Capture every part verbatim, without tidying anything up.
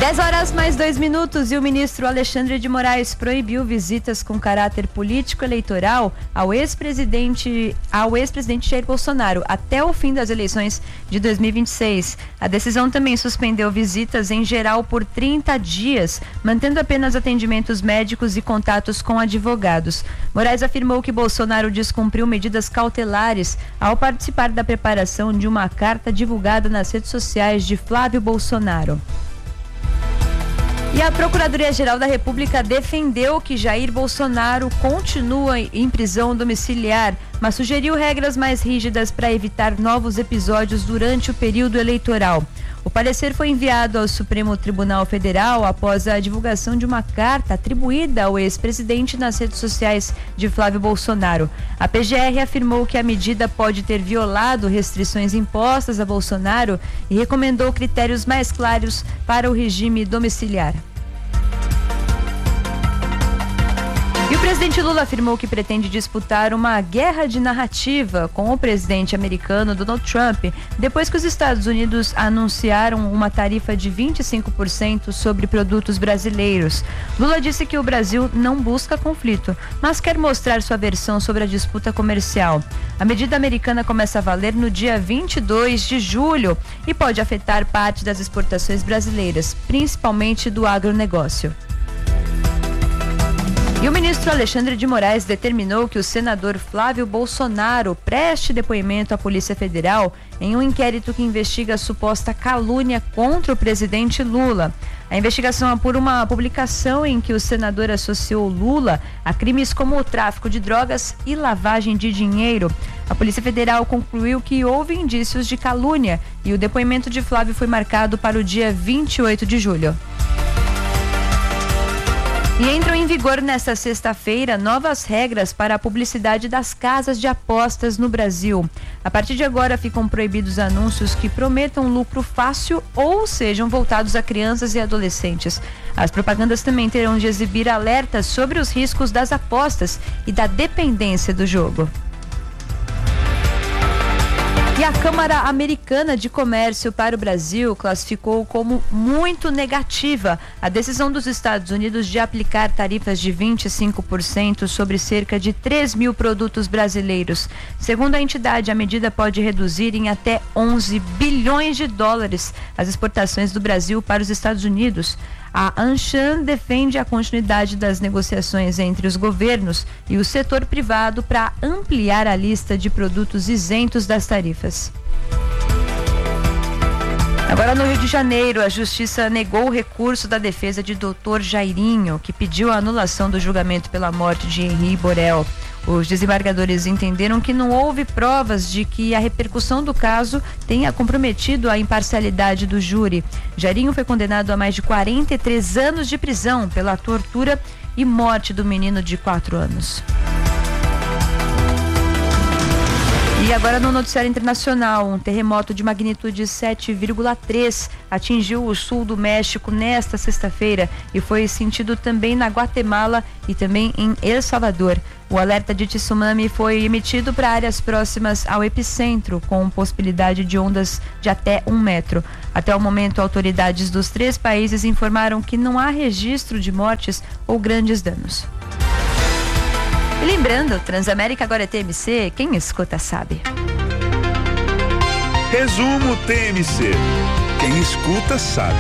dez horas mais dois minutos e o ministro Alexandre de Moraes proibiu visitas com caráter político eleitoral ao ex-presidente ao ex-presidente Jair Bolsonaro até o fim das eleições de dois mil e vinte e seis. A decisão também suspendeu visitas em geral por trinta dias, mantendo apenas atendimentos médicos e contatos com advogados. Moraes afirmou que Bolsonaro descumpriu medidas cautelares ao participar da preparação de uma carta divulgada nas redes sociais de Flávio Bolsonaro. E a Procuradoria-Geral da República defendeu que Jair Bolsonaro continua em prisão domiciliar, mas sugeriu regras mais rígidas para evitar novos episódios durante o período eleitoral. O parecer foi enviado ao Supremo Tribunal Federal após a divulgação de uma carta atribuída ao ex-presidente nas redes sociais de Flávio Bolsonaro. A P G R afirmou que a medida pode ter violado restrições impostas a Bolsonaro e recomendou critérios mais claros para o regime domiciliar. E o presidente Lula afirmou que pretende disputar uma guerra de narrativa com o presidente americano Donald Trump, depois que os Estados Unidos anunciaram uma tarifa de vinte e cinco por cento sobre produtos brasileiros. Lula disse que o Brasil não busca conflito, mas quer mostrar sua versão sobre a disputa comercial. A medida americana começa a valer no dia vinte e dois de julho e pode afetar parte das exportações brasileiras, principalmente do agronegócio. E o ministro Alexandre de Moraes determinou que o senador Flávio Bolsonaro preste depoimento à Polícia Federal em um inquérito que investiga a suposta calúnia contra o presidente Lula. A investigação apura uma publicação em que o senador associou Lula a crimes como o tráfico de drogas e lavagem de dinheiro. A Polícia Federal concluiu que houve indícios de calúnia e o depoimento de Flávio foi marcado para o dia vinte e oito de julho. E entram em vigor nesta sexta-feira novas regras para a publicidade das casas de apostas no Brasil. A partir de agora ficam proibidos anúncios que prometam lucro fácil ou sejam voltados a crianças e adolescentes. As propagandas também terão de exibir alertas sobre os riscos das apostas e da dependência do jogo. E a Câmara Americana de Comércio para o Brasil classificou como muito negativa a decisão dos Estados Unidos de aplicar tarifas de vinte e cinco por cento sobre cerca de três mil produtos brasileiros. Segundo a entidade, a medida pode reduzir em até onze bilhões de dólares as exportações do Brasil para os Estados Unidos. A Anshan defende a continuidade das negociações entre os governos e o setor privado para ampliar a lista de produtos isentos das tarifas. Agora, no Rio de Janeiro, a Justiça negou o recurso da defesa de doutor Jairinho, que pediu a anulação do julgamento pela morte de Henri Borel. Os desembargadores entenderam que não houve provas de que a repercussão do caso tenha comprometido a imparcialidade do júri. Jairinho foi condenado a mais de quarenta e três anos de prisão pela tortura e morte do menino de quatro anos. E agora no noticiário internacional, um terremoto de magnitude sete vírgula três atingiu o sul do México nesta sexta-feira e foi sentido também na Guatemala e também em El Salvador. O alerta de tsunami foi emitido para áreas próximas ao epicentro, com possibilidade de ondas de até um metro. Até o momento, autoridades dos três países informaram que não há registro de mortes ou grandes danos. E lembrando, Transamérica agora é T M C, quem escuta sabe. Resumo T M C, quem escuta sabe.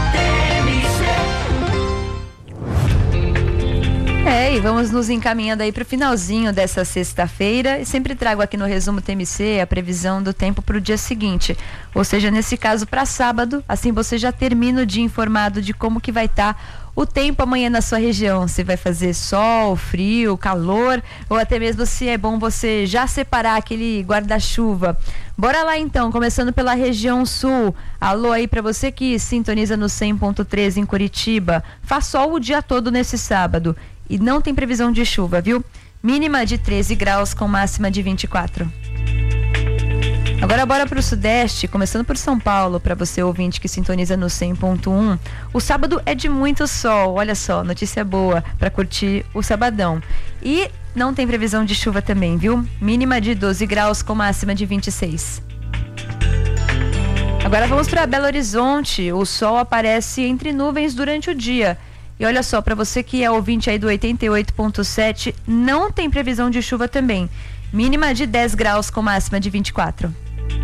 É, e vamos nos encaminhando aí para o finalzinho dessa sexta-feira e sempre trago aqui no Resumo T M C a previsão do tempo para o dia seguinte, ou seja, nesse caso para sábado, assim você já termina o dia informado de como que vai estar tá o tempo amanhã na sua região, se vai fazer sol, frio, calor, ou até mesmo se é bom você já separar aquele guarda-chuva. Bora lá então, começando pela região sul. Alô aí para você que sintoniza no cem ponto três em Curitiba. Faz sol o dia todo nesse sábado e não tem previsão de chuva, viu? Mínima de treze graus com máxima de vinte e quatro. Agora bora para o sudeste, começando por São Paulo, para você ouvinte que sintoniza no cem ponto um. O sábado é de muito sol, olha só, notícia boa para curtir o sabadão. E não tem previsão de chuva também, viu? Mínima de doze graus com máxima de vinte e seis. Agora vamos para Belo Horizonte. O sol aparece entre nuvens durante o dia. E olha só, para você que é ouvinte aí do oitenta e oito ponto sete, não tem previsão de chuva também. Mínima de dez graus com máxima de vinte e quatro.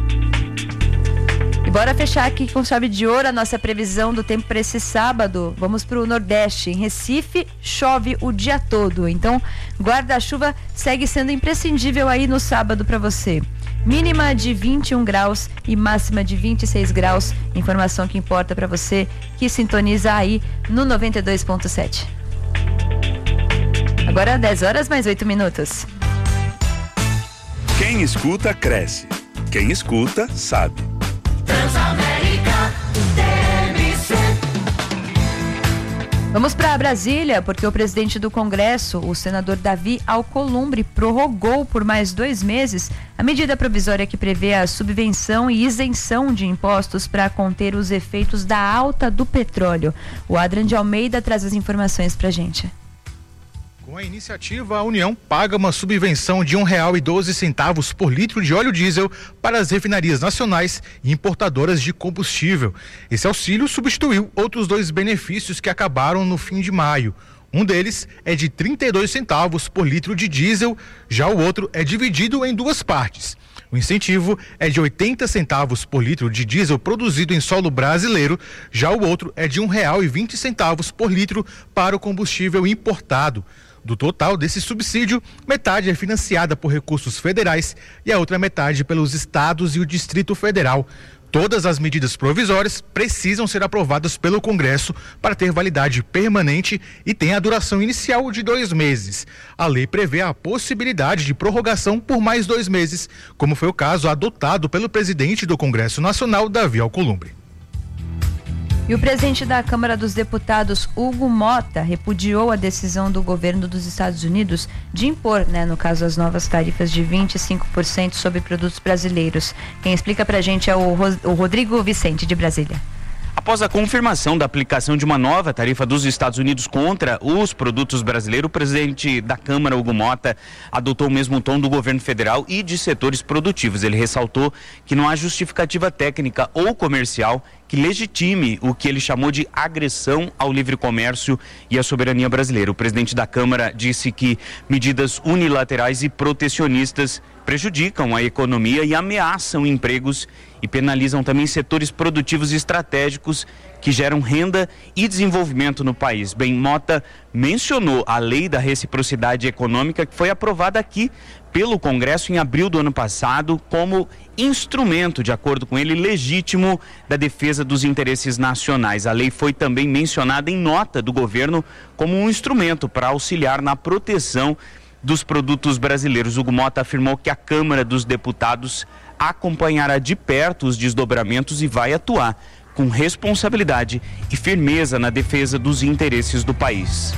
E bora fechar aqui com chave de ouro a nossa previsão do tempo para esse sábado. Vamos para o Nordeste. Em Recife, chove o dia todo. Então, guarda-chuva segue sendo imprescindível aí no sábado para você. Mínima de vinte e um graus e máxima de vinte e seis graus. Informação que importa para você que sintoniza aí no noventa e dois ponto sete. Agora dez horas mais oito minutos. Quem escuta, cresce. Quem escuta, sabe. Transamérica T M C. Vamos para Brasília, porque o presidente do Congresso, o senador Davi Alcolumbre, prorrogou por mais dois meses a medida provisória que prevê a subvenção e isenção de impostos para conter os efeitos da alta do petróleo. O Adrian de Almeida traz as informações para a gente. Com a iniciativa, a União paga uma subvenção de um real e doze centavos por litro de óleo diesel para as refinarias nacionais e importadoras de combustível. Esse auxílio substituiu outros dois benefícios que acabaram no fim de maio. Um deles é de trinta e dois centavos por litro de diesel, já o outro é dividido em duas partes. O incentivo é de oitenta centavos por litro de diesel produzido em solo brasileiro, já o outro é de um real e vinte centavos por litro para o combustível importado. Do total desse subsídio, metade é financiada por recursos federais e a outra metade pelos estados e o Distrito Federal. Todas as medidas provisórias precisam ser aprovadas pelo Congresso para ter validade permanente e tem a duração inicial de dois meses. A lei prevê a possibilidade de prorrogação por mais dois meses, como foi o caso adotado pelo presidente do Congresso Nacional, Davi Alcolumbre. E o presidente da Câmara dos Deputados, Hugo Mota, repudiou a decisão do governo dos Estados Unidos de impor, né, no caso, as novas tarifas de vinte e cinco por cento sobre produtos brasileiros. Quem explica pra gente é o, Ro- o Rodrigo Vicente, de Brasília. Após a confirmação da aplicação de uma nova tarifa dos Estados Unidos contra os produtos brasileiros, o presidente da Câmara, Hugo Mota, adotou o mesmo tom do governo federal e de setores produtivos. Ele ressaltou que não há justificativa técnica ou comercial que legitime o que ele chamou de agressão ao livre comércio e à soberania brasileira. O presidente da Câmara disse que medidas unilaterais e protecionistas prejudicam a economia e ameaçam empregos e penalizam também setores produtivos estratégicos que geram renda e desenvolvimento no país. Bem, Mota mencionou a lei da reciprocidade econômica que foi aprovada aqui pelo Congresso em abril do ano passado como instrumento, de acordo com ele, legítimo da defesa dos interesses nacionais. A lei foi também mencionada em nota do governo como um instrumento para auxiliar na proteção dos produtos brasileiros. Hugo Mota afirmou que a Câmara dos Deputados acompanhará de perto os desdobramentos e vai atuar com responsabilidade e firmeza na defesa dos interesses do país.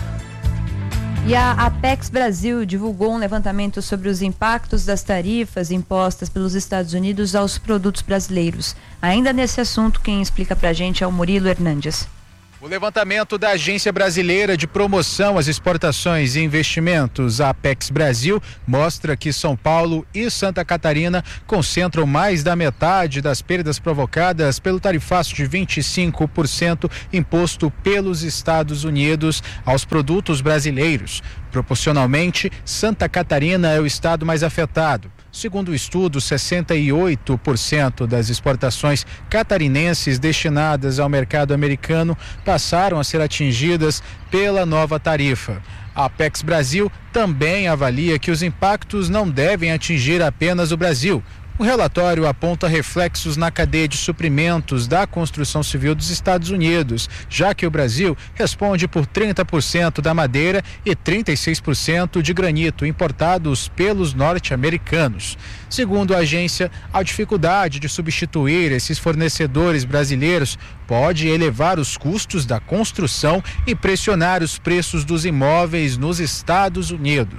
E a Apex Brasil divulgou um levantamento sobre os impactos das tarifas impostas pelos Estados Unidos aos produtos brasileiros. Ainda nesse assunto, quem explica pra gente é o Murilo Hernandes. O levantamento da Agência Brasileira de Promoção às Exportações e Investimentos, a Apex Brasil, mostra que São Paulo e Santa Catarina concentram mais da metade das perdas provocadas pelo tarifaço de vinte e cinco por cento imposto pelos Estados Unidos aos produtos brasileiros. Proporcionalmente, Santa Catarina é o estado mais afetado. Segundo o estudo, sessenta e oito por cento das exportações catarinenses destinadas ao mercado americano passaram a ser atingidas pela nova tarifa. A Apex Brasil também avalia que os impactos não devem atingir apenas o Brasil. O relatório aponta reflexos na cadeia de suprimentos da construção civil dos Estados Unidos, já que o Brasil responde por trinta por cento da madeira e trinta e seis por cento de granito importados pelos norte-americanos. Segundo a agência, a dificuldade de substituir esses fornecedores brasileiros pode elevar os custos da construção e pressionar os preços dos imóveis nos Estados Unidos.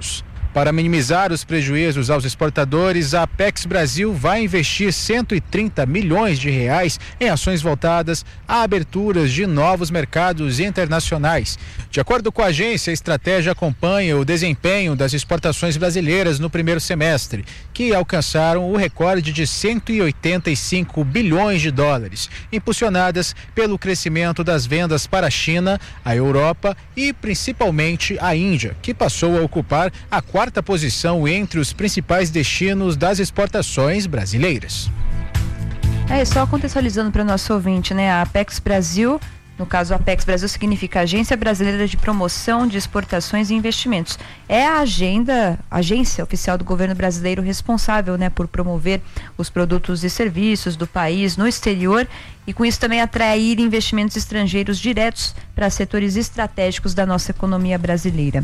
Para minimizar os prejuízos aos exportadores, a Apex Brasil vai investir cento e trinta milhões de reais em ações voltadas a aberturas de novos mercados internacionais. De acordo com a agência, a estratégia acompanha o desempenho das exportações brasileiras no primeiro semestre, que alcançaram o recorde de cento e oitenta e cinco bilhões de dólares, impulsionadas pelo crescimento das vendas para a China, a Europa e principalmente a Índia, que passou a ocupar a quarta posição entre os principais destinos das exportações brasileiras. É, só contextualizando para o nosso ouvinte, né? A Apex Brasil, no caso a Apex Brasil significa Agência Brasileira de Promoção de Exportações e Investimentos. É a agenda, agência oficial do governo brasileiro responsável, né, por promover os produtos e serviços do país no exterior e com isso também atrair investimentos estrangeiros diretos para setores estratégicos da nossa economia brasileira.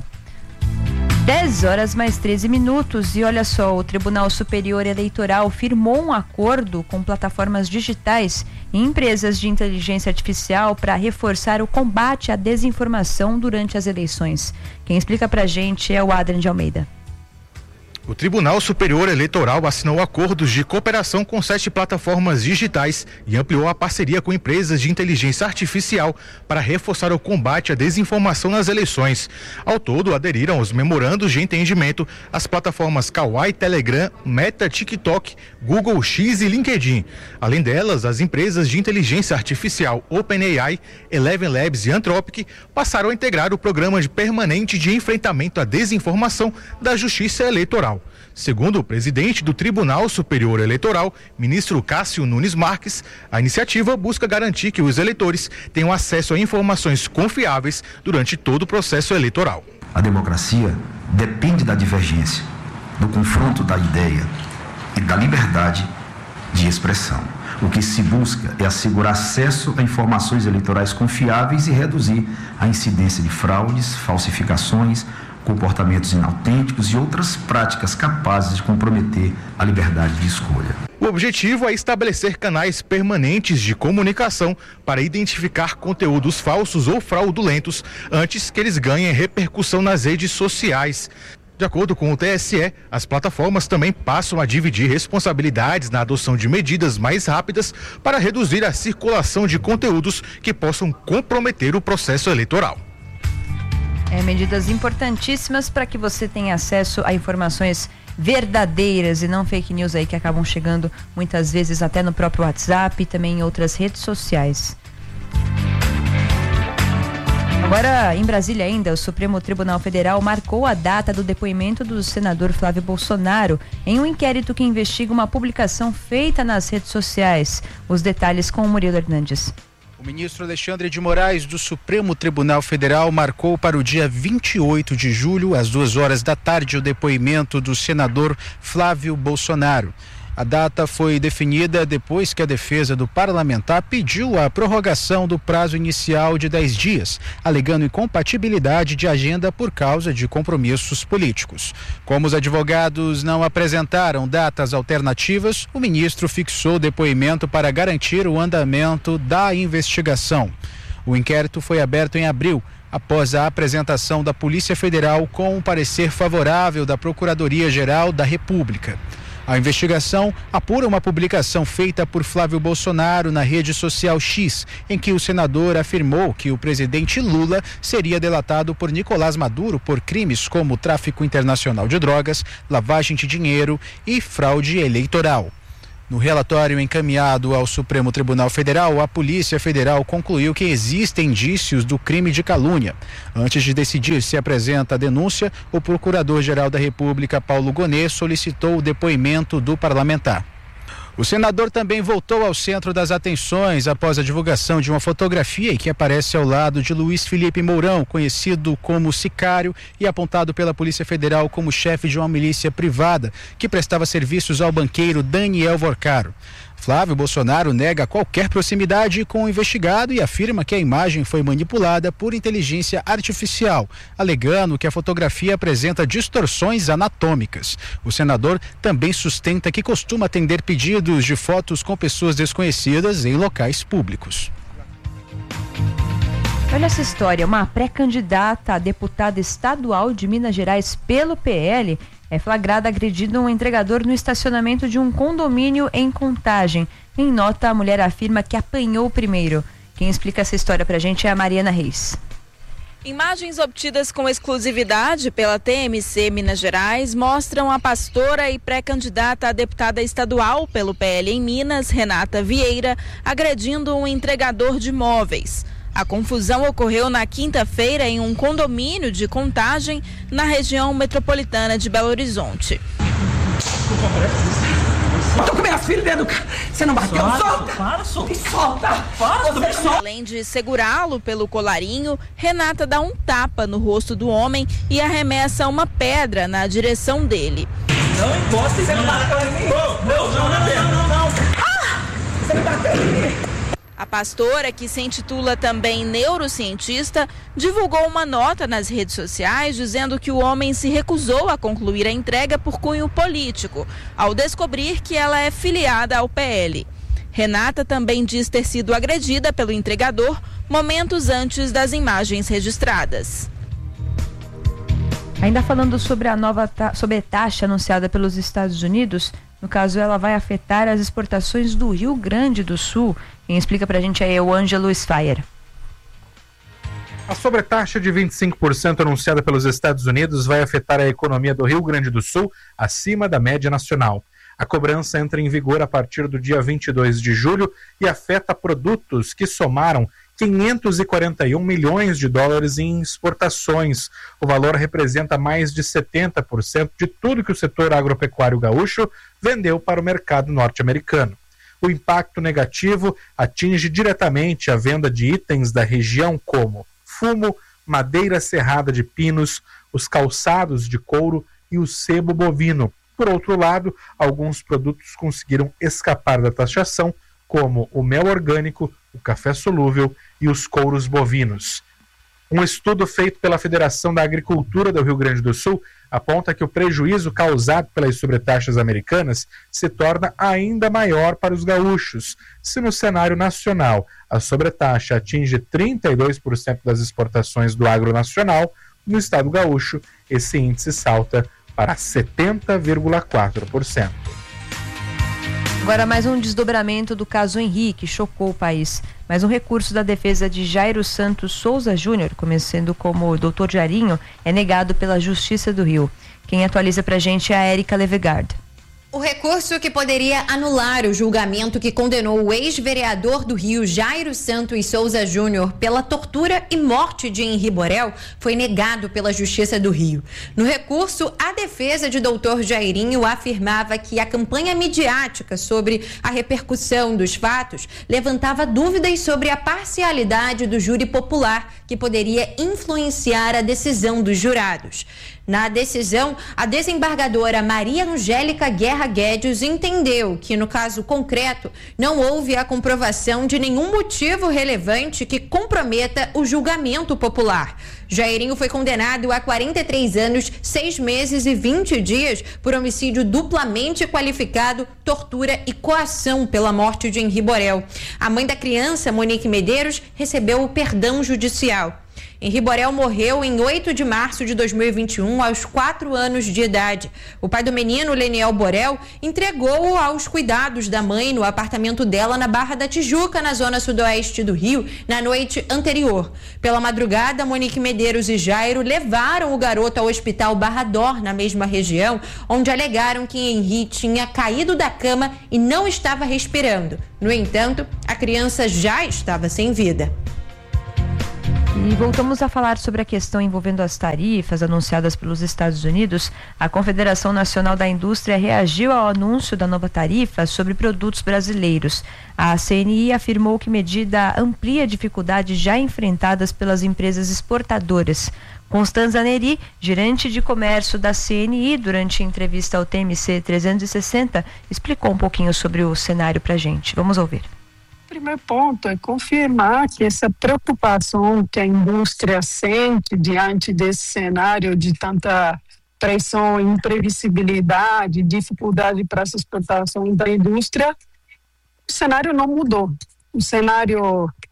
dez horas mais treze minutos e olha só, o Tribunal Superior Eleitoral firmou um acordo com plataformas digitais e empresas de inteligência artificial para reforçar o combate à desinformação durante as eleições. Quem explica pra gente é o Adrian de Almeida. O Tribunal Superior Eleitoral assinou acordos de cooperação com sete plataformas digitais e ampliou a parceria com empresas de inteligência artificial para reforçar o combate à desinformação nas eleições. Ao todo, aderiram aos memorandos de entendimento as plataformas Kawaii, Telegram, Meta, TikTok, Google X e LinkedIn. Além delas, as empresas de inteligência artificial OpenAI, Eleven Labs e Anthropic passaram a integrar o programa de permanente de enfrentamento à desinformação da Justiça Eleitoral. Segundo o presidente do Tribunal Superior Eleitoral, ministro Cássio Nunes Marques, a iniciativa busca garantir que os eleitores tenham acesso a informações confiáveis durante todo o processo eleitoral. A democracia depende da divergência, do confronto da ideia e da liberdade de expressão. O que se busca é assegurar acesso a informações eleitorais confiáveis e reduzir a incidência de fraudes, falsificações, comportamentos inautênticos e outras práticas capazes de comprometer a liberdade de escolha. O objetivo é estabelecer canais permanentes de comunicação para identificar conteúdos falsos ou fraudulentos antes que eles ganhem repercussão nas redes sociais. De acordo com o T S E, as plataformas também passam a dividir responsabilidades na adoção de medidas mais rápidas para reduzir a circulação de conteúdos que possam comprometer o processo eleitoral. É, medidas importantíssimas para que você tenha acesso a informações verdadeiras e não fake news aí que acabam chegando muitas vezes até no próprio WhatsApp e também em outras redes sociais. Agora, em Brasília ainda, o Supremo Tribunal Federal marcou a data do depoimento do senador Flávio Bolsonaro em um inquérito que investiga uma publicação feita nas redes sociais. Os detalhes com o Murilo Hernandes. O ministro Alexandre de Moraes, do Supremo Tribunal Federal, marcou para o dia vinte e oito de julho, às duas horas da tarde, o depoimento do senador Flávio Bolsonaro. A data foi definida depois que a defesa do parlamentar pediu a prorrogação do prazo inicial de dez dias, alegando incompatibilidade de agenda por causa de compromissos políticos. Como os advogados não apresentaram datas alternativas, o ministro fixou o depoimento para garantir o andamento da investigação. O inquérito foi aberto em abril, após a apresentação da Polícia Federal com um parecer favorável da Procuradoria-Geral da República. A investigação apura uma publicação feita por Flávio Bolsonaro na rede social X, em que o senador afirmou que o presidente Lula seria delatado por Nicolás Maduro por crimes como tráfico internacional de drogas, lavagem de dinheiro e fraude eleitoral. No relatório encaminhado ao Supremo Tribunal Federal, a Polícia Federal concluiu que existem indícios do crime de calúnia. Antes de decidir se apresenta a denúncia, o Procurador-Geral da República, Paulo Gonet, solicitou o depoimento do parlamentar. O senador também voltou ao centro das atenções após a divulgação de uma fotografia em que aparece ao lado de Luiz Felipe Mourão, conhecido como sicário e apontado pela Polícia Federal como chefe de uma milícia privada que prestava serviços ao banqueiro Daniel Vorcaro. Flávio Bolsonaro nega qualquer proximidade com o investigado e afirma que a imagem foi manipulada por inteligência artificial, alegando que a fotografia apresenta distorções anatômicas. O senador também sustenta que costuma atender pedidos de fotos com pessoas desconhecidas em locais públicos. Olha essa história, uma pré-candidata a deputada estadual de Minas Gerais pelo P L é flagrada agredindo um entregador no estacionamento de um condomínio em Contagem. Em nota, a mulher afirma que apanhou primeiro. Quem explica essa história pra gente é a Mariana Reis. Imagens obtidas com exclusividade pela T M C Minas Gerais mostram a pastora e pré-candidata a deputada estadual pelo P L em Minas, Renata Vieira, agredindo um entregador de móveis. A confusão ocorreu na quinta-feira em um condomínio de Contagem, na região metropolitana de Belo Horizonte. Eu tô com minhas filhas dentro do carro. Você não bateu? Solta! Para, solta! Me solta! Para, me solta! Além de segurá-lo pelo colarinho, Renata dá um tapa no rosto do homem e arremessa uma pedra na direção dele. Não encosta, você não bateu em mim! Não, não, não, não, não! Ah! Você não bateu em mim! A pastora, que se intitula também neurocientista, divulgou uma nota nas redes sociais dizendo que o homem se recusou a concluir a entrega por cunho político, ao descobrir que ela é filiada ao P L. Renata também diz ter sido agredida pelo entregador momentos antes das imagens registradas. Ainda falando sobre a nova ta- sobre a taxa anunciada pelos Estados Unidos, no caso ela vai afetar as exportações do Rio Grande do Sul. Quem explica pra gente é o Ângelo Sfire. A sobretaxa de vinte e cinco por cento anunciada pelos Estados Unidos vai afetar a economia do Rio Grande do Sul acima da média nacional. A cobrança entra em vigor a partir do dia vinte e dois de julho e afeta produtos que somaram quinhentos e quarenta e um milhões de dólares em exportações. O valor representa mais de setenta por cento de tudo que o setor agropecuário gaúcho vendeu para o mercado norte-americano. O impacto negativo atinge diretamente a venda de itens da região como fumo, madeira serrada de pinos, os calçados de couro e o sebo bovino. Por outro lado, alguns produtos conseguiram escapar da taxação, como o mel orgânico, o café solúvel e os couros bovinos. Um estudo feito pela Federação da Agricultura do Rio Grande do Sul aponta que o prejuízo causado pelas sobretaxas americanas se torna ainda maior para os gaúchos. Se no cenário nacional a sobretaxa atinge trinta e dois por cento das exportações do agro nacional, no estado gaúcho esse índice salta para setenta vírgula quatro por cento. Agora mais um desdobramento do caso Henrique, chocou o país. Mais um recurso da defesa de Jairo Santos Souza Júnior, começando como o doutor Jairinho, é negado pela Justiça do Rio. Quem atualiza pra gente é a Érica Levegard. O recurso que poderia anular o julgamento que condenou o ex-vereador do Rio, Jairo Santos Souza Júnior, pela tortura e morte de Henri Borel, foi negado pela Justiça do Rio. No recurso, a defesa de doutor Jairinho afirmava que a campanha midiática sobre a repercussão dos fatos levantava dúvidas sobre a parcialidade do júri popular, que poderia influenciar a decisão dos jurados. Na decisão, a desembargadora Maria Angélica Guerra Guedes entendeu que, no caso concreto, não houve a comprovação de nenhum motivo relevante que comprometa o julgamento popular. Jairinho foi condenado a quarenta e três anos, seis meses e vinte dias por homicídio duplamente qualificado, tortura e coação pela morte de Henri Borel. A mãe da criança, Monique Medeiros, recebeu o perdão judicial. Henri Borel morreu em oito de março de dois mil e vinte e um, aos quatro anos de idade. O pai do menino, Leniel Borel, entregou-o aos cuidados da mãe no apartamento dela na Barra da Tijuca, na zona sudoeste do Rio, na noite anterior. Pela madrugada, Monique Medeiros e Jairo levaram o garoto ao hospital Barra d'Or, na mesma região, onde alegaram que Henri tinha caído da cama e não estava respirando. No entanto, a criança já estava sem vida. E voltamos a falar sobre a questão envolvendo as tarifas anunciadas pelos Estados Unidos. A Confederação Nacional da Indústria reagiu ao anúncio da nova tarifa sobre produtos brasileiros. A C N I afirmou que a medida amplia dificuldades já enfrentadas pelas empresas exportadoras. Constanza Neri, gerente de comércio da C N I, durante a entrevista ao T M C trezentos e sessenta, explicou um pouquinho sobre o cenário para a gente. Vamos ouvir. O primeiro ponto é confirmar que essa preocupação que a indústria sente diante desse cenário de tanta pressão, imprevisibilidade, dificuldade para essa exportação da indústria, o cenário não mudou. O cenário que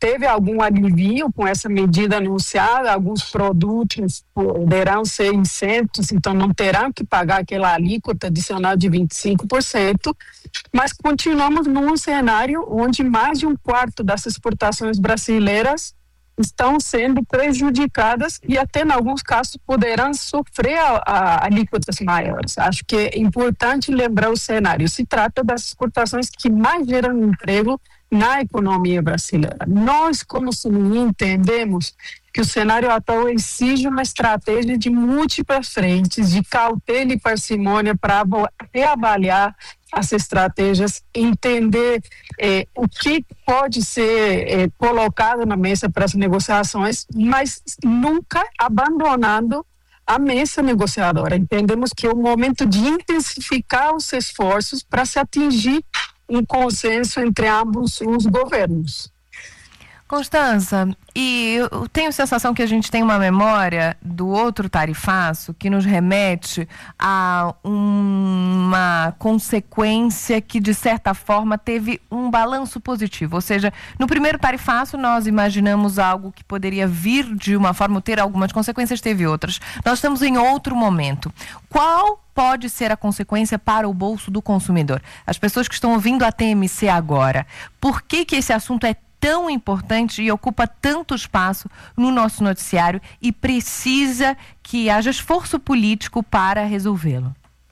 teve algum alívio com essa medida anunciada, alguns produtos poderão ser isentos, então não terão que pagar aquela alíquota adicional de vinte e cinco por cento, mas continuamos num cenário onde mais de um quarto das exportações brasileiras estão sendo prejudicadas e até em alguns casos poderão sofrer a, a alíquotas maiores. Acho que é importante lembrar o cenário. Se trata das exportações que mais geram emprego na economia brasileira. Nós, como C N I, entendemos que o cenário atual exige uma estratégia de múltiplas frentes, de cautela e parcimônia para reavaliar as estratégias, entender eh, o que pode ser eh, colocado na mesa para as negociações, mas nunca abandonando a mesa negociadora. Entendemos que é o momento de intensificar os esforços para se atingir um consenso entre ambos os governos. Constança, e eu tenho a sensação que a gente tem uma memória do outro tarifaço que nos remete a uma consequência que, de certa forma, teve um balanço positivo. Ou seja, no primeiro tarifaço nós imaginamos algo que poderia vir de uma forma, ter algumas consequências, teve outras. Nós estamos em outro momento. Qual pode ser a consequência para o bolso do consumidor? As pessoas que estão ouvindo a T M C agora, por que que esse assunto é tão importante e ocupa tanto espaço no nosso noticiário e precisa que haja esforço político para resolvê-lo?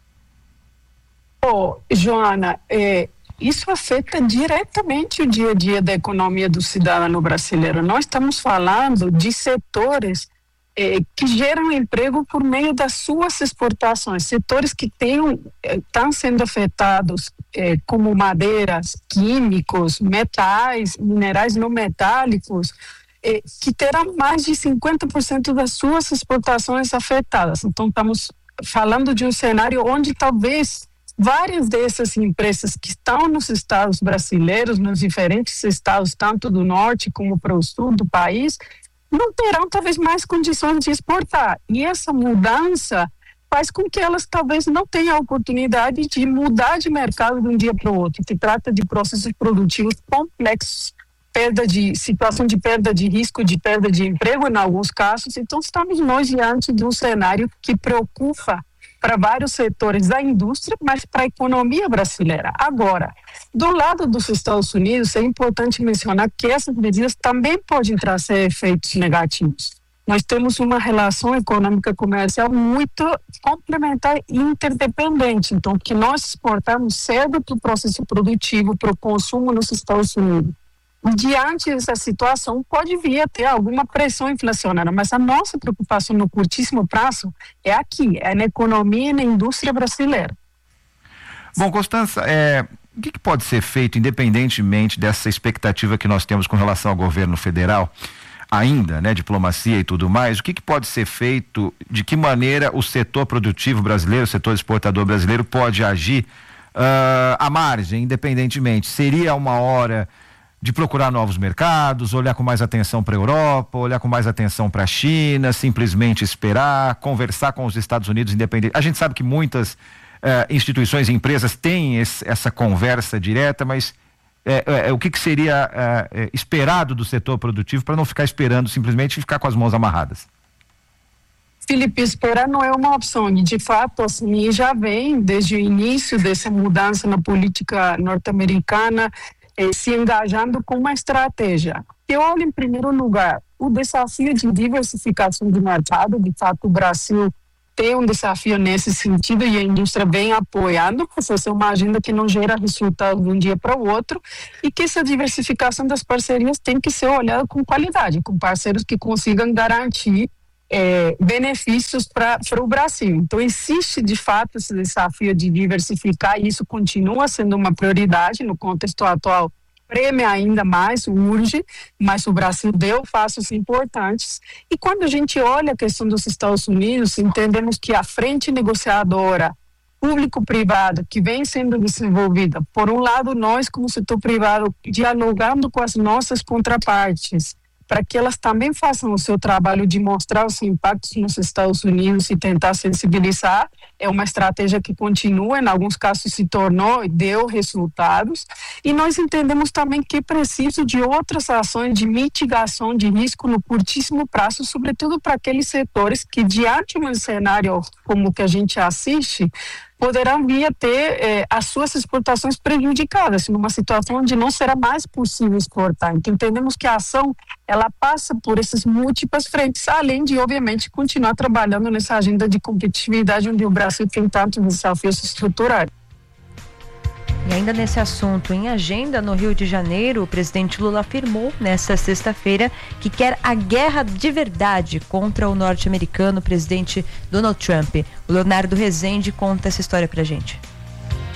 Oh, Joana, é, isso afeta diretamente o dia a dia da economia do cidadão brasileiro. Nós estamos falando de setores É, que geram emprego por meio das suas exportações, setores que tenham, estão sendo afetados é, como madeiras, químicos, metais, minerais não metálicos, é, que terão mais de cinquenta por cento das suas exportações afetadas. Então estamos falando de um cenário onde talvez várias dessas empresas que estão nos estados brasileiros, nos diferentes estados, tanto do norte como para o sul do país, não terão talvez mais condições de exportar. E essa mudança faz com que elas talvez não tenham a oportunidade de mudar de mercado de um dia para o outro. Se trata de processos produtivos complexos, perda de situação de perda de risco, de perda de emprego em alguns casos. Então estamos nós diante de um cenário que preocupa para vários setores da indústria, mas para a economia brasileira. Agora, do lado dos Estados Unidos, é importante mencionar que essas medidas também podem trazer efeitos negativos. Nós temos uma relação econômica comercial muito complementar e interdependente. Então, o que nós exportamos cedo para o processo produtivo, para o consumo nos Estados Unidos. Diante dessa situação, pode vir a ter alguma pressão inflacionária, mas a nossa preocupação no curtíssimo prazo é aqui, é na economia e na indústria brasileira. Bom, Constança, é, o que, que pode ser feito, independentemente dessa expectativa que nós temos com relação ao governo federal, ainda, né, diplomacia e tudo mais, o que, que pode ser feito, de que maneira o setor produtivo brasileiro, o setor exportador brasileiro pode agir uh, à margem, independentemente? Seria uma hora de procurar novos mercados, olhar com mais atenção para a Europa, olhar com mais atenção para a China, simplesmente esperar, conversar com os Estados Unidos independente. A gente sabe que muitas uh, instituições e empresas têm esse, essa conversa direta, mas é, é, o que, que seria é, esperado do setor produtivo para não ficar esperando simplesmente e ficar com as mãos amarradas? Felipe, esperar não é uma opção e de fato assim já vem desde o início dessa mudança na política norte-americana, Eh, se engajando com uma estratégia. Eu olho em primeiro lugar o desafio de diversificação de mercado. De fato, o Brasil tem um desafio nesse sentido e a indústria vem apoiando, porque essa é uma agenda que não gera resultado de um dia para o outro e que essa diversificação das parcerias tem que ser olhada com qualidade, com parceiros que consigam garantir É, benefícios para o Brasil. Então existe de fato esse desafio de diversificar e isso continua sendo uma prioridade no contexto atual, preme ainda mais, urge, mas o Brasil deu passos importantes e quando a gente olha a questão dos Estados Unidos, entendemos que a frente negociadora público-privado que vem sendo desenvolvida, por um lado nós como setor privado dialogando com as nossas contrapartes, para que elas também façam o seu trabalho de mostrar os impactos nos Estados Unidos e tentar sensibilizar. É uma estratégia que continua, em alguns casos se tornou e deu resultados. E nós entendemos também que é preciso de outras ações de mitigação de risco no curtíssimo prazo, sobretudo para aqueles setores que, diante de um cenário como o que a gente assiste, poderão vir a ter eh, as suas exportações prejudicadas, numa situação onde não será mais possível exportar. Então, entendemos que a ação, ela passa por essas múltiplas frentes, além de, obviamente, continuar trabalhando nessa agenda de competitividade, onde o Brasil tem tantos desafios estruturais. E ainda nesse assunto, em agenda no Rio de Janeiro, o presidente Lula afirmou nesta sexta-feira que quer a guerra de verdade contra o norte-americano presidente Donald Trump. O Leonardo Rezende conta essa história pra gente.